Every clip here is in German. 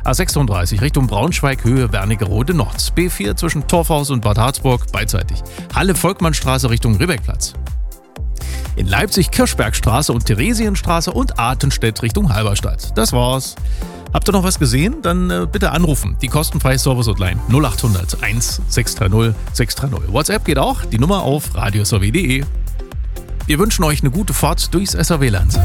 A36 Richtung Braunschweig, Höhe Wernigerode Nord. B4 zwischen Torfhaus und Bad Harzburg beidseitig. Halle-Volkmannstraße Richtung Ribbeckplatz. In Leipzig Kirchbergstraße und Theresienstraße und Artenstedt Richtung Halberstadt. Das war's. Habt ihr noch was gesehen? Dann bitte anrufen. Die kostenfreie Service-Hotline 0800 1630 630. WhatsApp geht auch. Die Nummer auf radiosrw.de. Wir wünschen euch eine gute Fahrt durchs SRW-Land.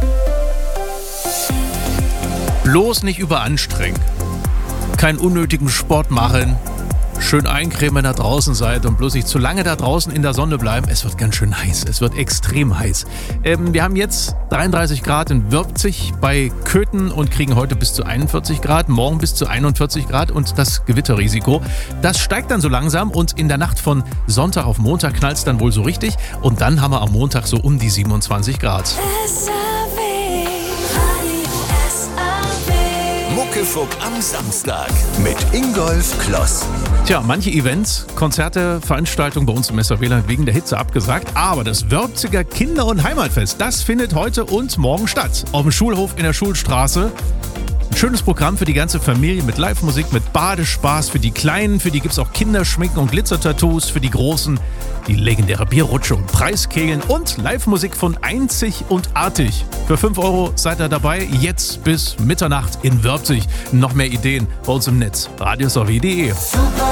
Bloß nicht überanstrengen. Keinen unnötigen Sport machen. Schön eincremen, wenn ihr draußen seid und bloß nicht zu lange da draußen in der Sonne bleiben. Es wird ganz schön heiß. Es wird extrem heiß. Wir haben jetzt 33 Grad in Wörpzig bei Köthen und kriegen heute bis zu 41 Grad, morgen bis zu 41 Grad und das Gewitterrisiko, das steigt dann so langsam und in der Nacht von Sonntag auf Montag knallt es dann wohl so richtig und dann haben wir am Montag so um die 27 Grad. Muckefuck am Samstag mit Ingolf Kloss. Tja, manche Events, Konzerte, Veranstaltungen bei uns im SRW-Land wegen der Hitze abgesagt. Aber das Wörpziger Kinder- und Heimatfest, das findet heute und morgen statt. Auf dem Schulhof in der Schulstraße. Ein schönes Programm für die ganze Familie mit Live-Musik, mit Badespaß für die Kleinen. Für die gibt es auch Kinderschminken und Glitzer-Tattoos. Für die Großen die legendäre Bierrutsche und Preiskegeln und Live-Musik von Einzig und Artig. Für 5 € seid ihr dabei, jetzt bis Mitternacht in Wörpzig. Noch mehr Ideen bei uns im Netz. radiosrw.de.